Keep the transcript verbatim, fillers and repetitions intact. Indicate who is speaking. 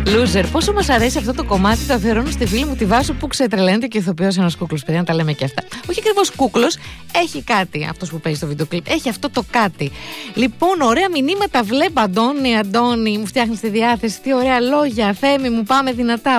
Speaker 1: Loser, πόσο μας αρέσει αυτό το κομμάτι, το αφιερώνω στη φίλη μου τη Βάσο που ξετρελαίνεται και ηθοποιός ένας κούκλος. Παιδιά, να τα λέμε και αυτά. Όχι ακριβώς κούκλος, έχει κάτι αυτός που παίζει στο βίντεο κλιπ. Έχει αυτό το κάτι. Λοιπόν, ωραία μηνύματα βλέπω. Αντώνη, Αντώνη, μου φτιάχνει τη διάθεση. Τι ωραία λόγια. Θέμη μου, πάμε δυνατά.